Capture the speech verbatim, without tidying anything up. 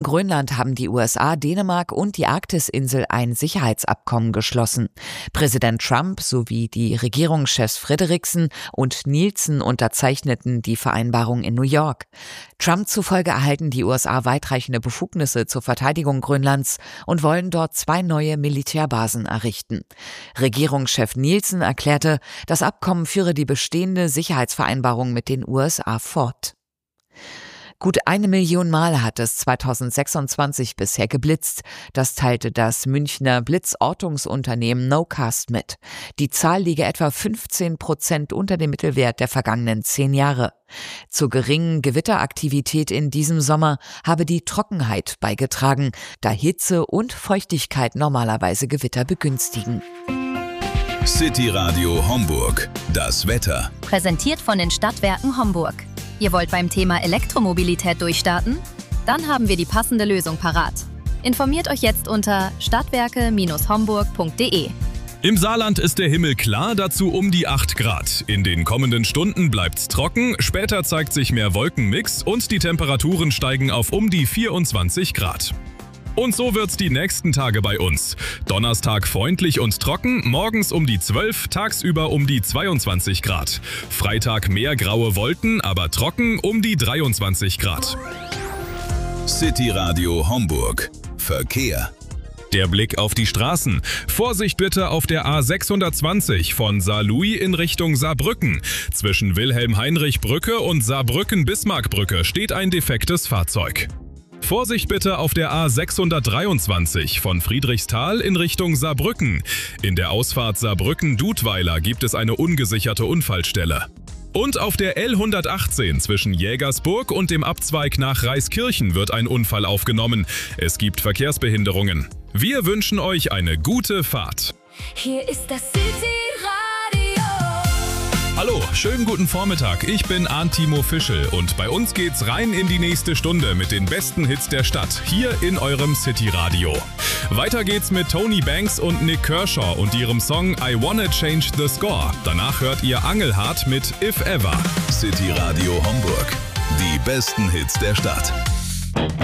Grönland haben die U S A, Dänemark und die Arktisinsel ein Sicherheitsabkommen geschlossen. Präsident Trump sowie die Regierungschefs Frederiksen und Nielsen unterzeichneten die Vereinbarung in New York. Trump zufolge erhalten die U S A weitreichende Befugnisse zur Verteidigung Grönlands und wollen dort zwei neue Militärbasen errichten. Regierungschef Nielsen erklärte, das Abkommen führe die bestehende Sicherheitsvereinbarung mit den U S A fort. Gut eine Million Mal hat es zweitausendsechsundzwanzig bisher geblitzt. Das teilte das Münchner Blitzortungsunternehmen Nocast mit. Die Zahl liege etwa fünfzehn Prozent unter dem Mittelwert der vergangenen zehn Jahre. Zur geringen Gewitteraktivität in diesem Sommer habe die Trockenheit beigetragen, da Hitze und Feuchtigkeit normalerweise Gewitter begünstigen. City Radio Homburg. Das Wetter. Präsentiert von den Stadtwerken Homburg. Ihr wollt beim Thema Elektromobilität durchstarten? Dann haben wir die passende Lösung parat. Informiert euch jetzt unter stadtwerke Bindestrich homburg punkt de. Im Saarland ist der Himmel klar, dazu um die acht Grad. In den kommenden Stunden bleibt's trocken, später zeigt sich mehr Wolkenmix und die Temperaturen steigen auf um die vierundzwanzig Grad. Und so wird's die nächsten Tage bei uns. Donnerstag freundlich und trocken, morgens um die zwölf, tagsüber um die zweiundzwanzig Grad. Freitag mehr graue Wolken, aber trocken um die dreiundzwanzig Grad. City Radio Homburg. Verkehr. Der Blick auf die Straßen. Vorsicht bitte auf der A sechshundertzwanzig von Saarlouis in Richtung Saarbrücken. Zwischen Wilhelm-Heinrich-Brücke und Saarbrücken-Bismarck-Brücke steht ein defektes Fahrzeug. Vorsicht bitte auf der A sechshundertdreiundzwanzig von Friedrichsthal in Richtung Saarbrücken. In der Ausfahrt Saarbrücken-Dudweiler gibt es eine ungesicherte Unfallstelle. Und auf der L hundertachtzehn zwischen Jägersburg und dem Abzweig nach Reiskirchen wird ein Unfall aufgenommen. Es gibt Verkehrsbehinderungen. Wir wünschen euch eine gute Fahrt. Hier ist das City Radio. Hallo, schönen guten Vormittag. Ich bin Arnd-Timo Fischel und bei uns geht's rein in die nächste Stunde mit den besten Hits der Stadt, hier in eurem City Radio. Weiter geht's mit Tony Banks und Nick Kershaw und ihrem Song I Wanna Change the Score. Danach hört ihr Angelhardt mit If Ever. City Radio Homburg. Die besten Hits der Stadt.